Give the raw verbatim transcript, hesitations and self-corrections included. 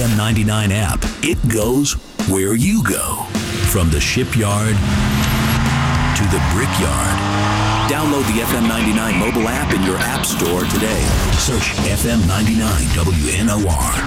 M ninety-nine app. It goes where you go. From the shipyard to the brickyard. Download the F M ninety-nine mobile app in your app store today. Search F M ninety-nine W N O R.